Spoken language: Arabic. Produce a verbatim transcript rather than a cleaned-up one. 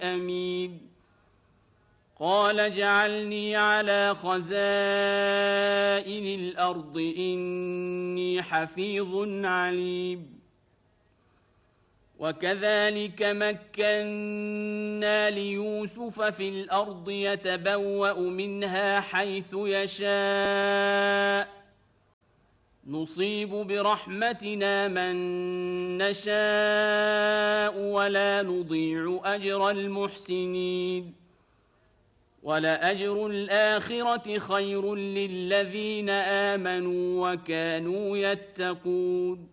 أمين قال اجعلني على خزائن الأرض إني حفيظ عليم وكذلك مكنا ليوسف في الأرض يتبوأ منها حيث يشاء نصيب برحمتنا من نشاء ولا نضيع أجر المحسنين ولأجر الآخرة خير للذين آمنوا وكانوا يتقون